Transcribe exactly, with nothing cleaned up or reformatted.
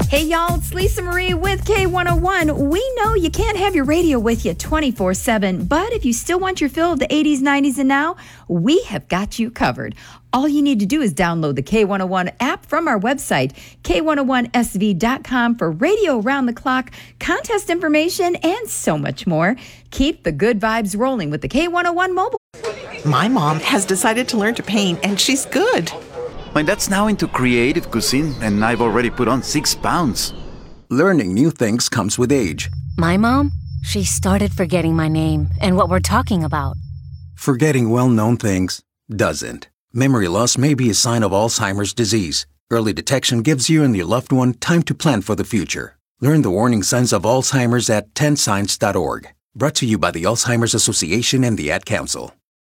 Hey y'all, it's Lisa Marie with K one oh one. We know you can't have your radio with you twenty-four seven, but if you still want your fill of the eighties, nineties, and now, we have got you covered. All you need to do is download the K one oh one app from our website, K one oh one S V dot com, for radio around the clock, contest information, and so much more. Keep the good vibes rolling with the K one oh one mobile. My mom has decided to learn to paint, and she's good. My dad's now into creative cuisine, and I've already put on six pounds. Learning new things comes with age. My mom, she started forgetting my name and what we're talking about. Forgetting well-known things doesn't. Memory loss may be a sign of Alzheimer's disease. Early detection gives you and your loved one time to plan for the future. Learn the warning signs of Alzheimer's at ten signs dot org. Brought to you by the Alzheimer's Association and the Ad Council.